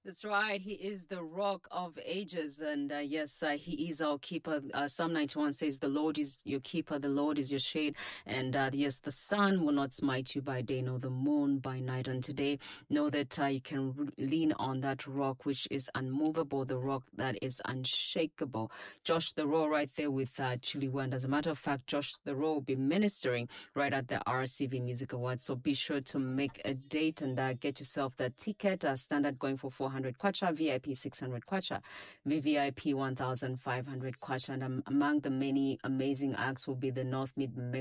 That's right. He is the rock of ages. And yes, he is our keeper. Psalm 91 says, the Lord is your keeper. The Lord is your shade. And yes, the sun will not smite you by day, nor the moon by night. And today, know that you can lean on that rock, which is unmovable, the rock that is unshakable. Josh the Raw right there with Chili Wand. As a matter of fact, Josh the Raw will be ministering right at the RCV Music Awards. So be sure to make a date and get yourself the ticket. Standard going for 400 kwacha, VIP 600 kwacha, VVIP 1,500 kwacha. And among the many amazing acts will be the North Mid